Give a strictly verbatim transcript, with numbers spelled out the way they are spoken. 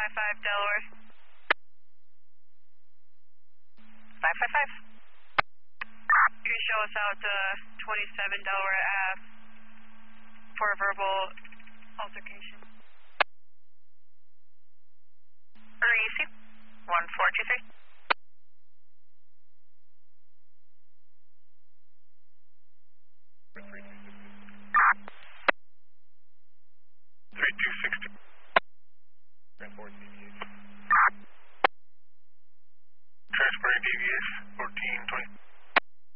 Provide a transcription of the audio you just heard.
five five Delaware. five five five. You can show us out uh, twenty-seven Delaware Ave for a verbal altercation. Easy. one four two three.